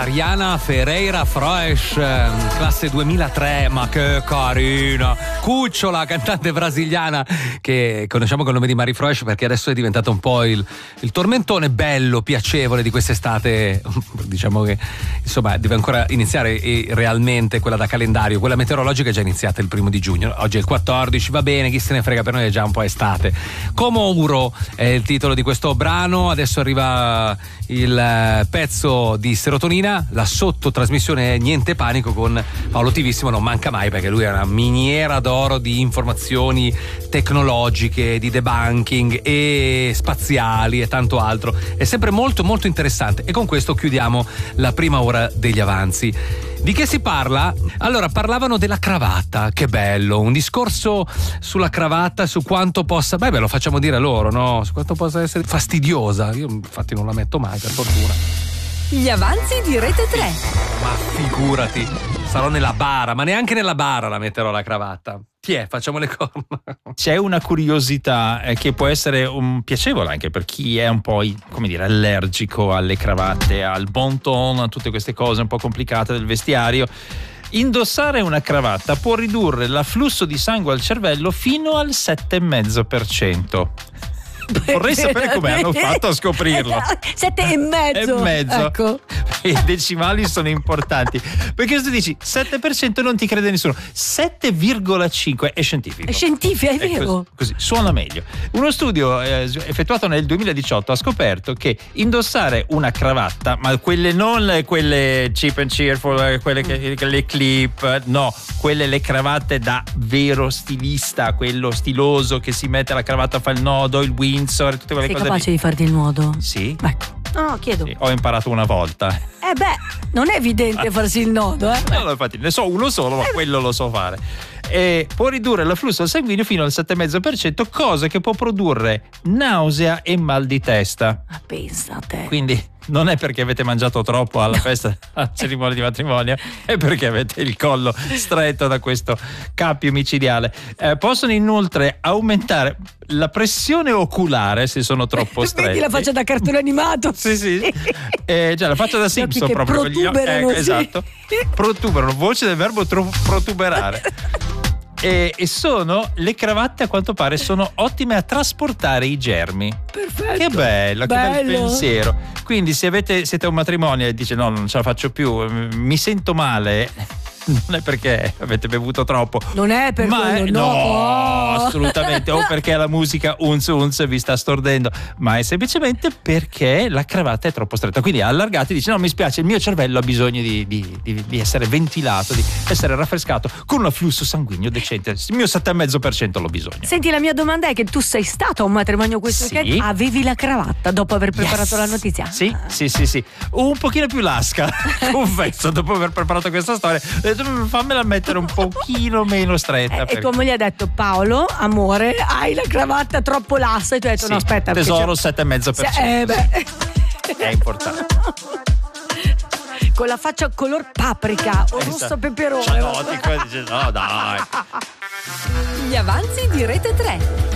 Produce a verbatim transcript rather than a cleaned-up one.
Ariana Ferreira Froes, classe duemilatré, ma che carina, cucciola, cantante brasiliana che conosciamo col nome di Mari Froes perché adesso è diventato un po' il, il tormentone bello, piacevole di quest'estate. Diciamo che insomma deve ancora iniziare e realmente quella da calendario, quella meteorologica è già iniziata il primo di giugno, oggi è il quattordici, va bene, chi se ne frega, per noi è già un po' estate. Como Uro è il titolo di questo brano, adesso arriva il pezzo di Serotonina, la sottotrasmissione Niente Panico con Paolo Tivissimo, non manca mai perché lui è una miniera d'oro di informazioni tecnologiche, di debunking e spaziali e tanto altro, è sempre molto molto interessante. E con questo chiudiamo la prima ora degli avanzi. Di che si parla? Allora, parlavano della cravatta, che bello, un discorso sulla cravatta, su quanto possa, beh, beh lo facciamo dire loro, no? Su quanto possa essere fastidiosa, io infatti non la metto mai, per fortuna. Gli avanzi di Rete tre. Ma figurati, sarò nella bara, ma neanche nella bara la metterò la cravatta. Chi è? Facciamo le corna. C'è una curiosità eh, che può essere un, piacevole anche per chi è un po', come dire, allergico alle cravatte, al bon ton, a tutte queste cose un po' complicate del vestiario. Indossare una cravatta può ridurre l'afflusso di sangue al cervello fino al sette virgola cinque per cento. Vorrei sapere come hanno fatto a scoprirlo. Sette e mezzo. E mezzo. Ecco. I decimali sono importanti perché se tu dici sette per cento non ti crede nessuno, sette virgola cinque è scientifico. È scientifico, è vero. Così, così suona meglio. Uno studio eh, effettuato nel duemiladiciotto ha scoperto che indossare una cravatta, ma quelle non quelle cheap and cheerful, quelle che, le clip, no, quelle le cravatte da vero stilista, quello stiloso che si mette la cravatta, fa il nodo, il Windsor, tutte quelle Sei cose. Sei capace lì. di farti il nuodo? Sì. Ecco. No, chiedo. Sì, ho imparato una volta. Eh beh, non è evidente farsi il nodo, eh? No, no, infatti ne so uno solo, ma quello lo so fare. E può ridurre l'afflusso sanguigno fino al sette virgola cinque per cento, cosa che può produrre nausea e mal di testa. Ma pensa a te. Quindi non è perché avete mangiato troppo alla festa, alla cerimonia di matrimonio, è perché avete il collo stretto da questo cappio micidiale. Eh, possono inoltre aumentare la pressione oculare se sono troppo stretti. Vedi la faccia da cartone animato? Sì, sì. Eh, già la faccia da Simpson proprio. Protuberano, Gli, eh, sì. Esatto. Protuberano, voce del verbo tro- protuberare. E, e sono le cravatte, a quanto pare, sono ottime a trasportare i germi. Perfetto. Che bello, bello. che bel pensiero. Quindi se avete, siete a un matrimonio e dice no, non ce la faccio più, mi sento male, non è perché avete bevuto troppo, non è per ma quello, è, no, no assolutamente, o perché la musica unz unz vi sta stordendo, ma è semplicemente perché la cravatta è troppo stretta. Quindi allargati, dice no, mi spiace, il mio cervello ha bisogno di, di, di, di essere ventilato, di essere raffrescato con un afflusso sanguigno decente, il mio sette virgola cinque per cento l'ho bisogno. Senti, la mia domanda è che tu sei stato a un matrimonio questo Sì. weekend, avevi la cravatta dopo aver preparato Yes. la notizia? Sì, Ah. sì, sì, sì. Un pochino più lasca, confesso, dopo aver preparato questa storia, ho detto, fammela mettere un pochino meno stretta. Eh, perché... E tua moglie ha detto Paolo, amore, hai la cravatta troppo lassa, e tu hai detto Sì, no aspetta, perché tesoro c'è- sette virgola cinque per cento. Se- eh, beh. È importante. Con la faccia color paprika o rosso peperone. Cianotico, dice no dai. Gli avanzi di Rete tre.